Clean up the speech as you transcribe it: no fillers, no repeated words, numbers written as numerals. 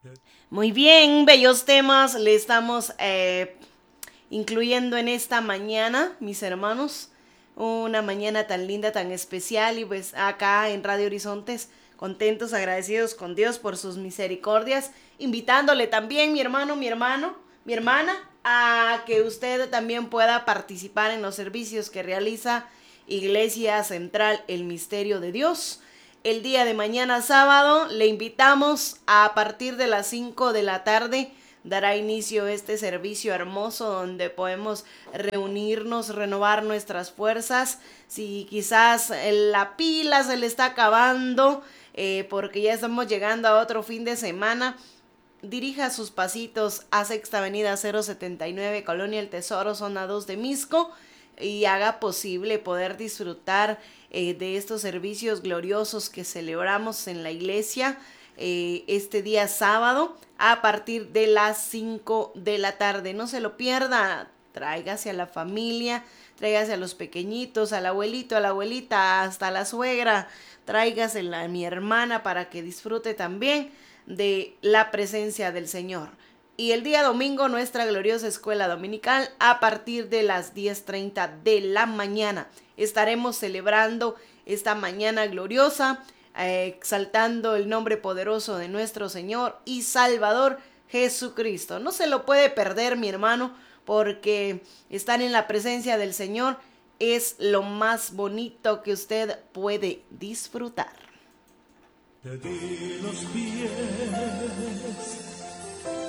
Muy bien, bellos temas le estamos incluyendo en esta mañana, mis hermanos. Una mañana tan linda, tan especial, y pues acá en Radio Horizontes, contentos, agradecidos con Dios por sus misericordias, invitándole también, mi hermana, a que usted también pueda participar en los servicios que realiza Iglesia Central El Misterio de Dios. El día de mañana sábado le invitamos a partir de las 5 de la tarde. Dará inicio este servicio hermoso donde podemos reunirnos, renovar nuestras fuerzas. Si quizás la pila se le está acabando porque ya estamos llegando a otro fin de semana, dirija sus pasitos a Sexta Avenida 079, Colonia El Tesoro, zona 2 de Misco, y haga posible poder disfrutar de estos servicios gloriosos que celebramos en la iglesia este día sábado a partir de las 5 de la tarde. No se lo pierda, tráigase a la familia, tráigase a los pequeñitos, al abuelito, a la abuelita, hasta la suegra, tráigasela a mi hermana para que disfrute también de la presencia del Señor. Y el día domingo nuestra gloriosa escuela dominical a partir de las 10:30 de la mañana. Estaremos celebrando esta mañana gloriosa, exaltando el nombre poderoso de nuestro Señor y Salvador Jesucristo. No se lo puede perder, mi hermano, porque estar en la presencia del Señor es lo más bonito que usted puede disfrutar. Te di los pies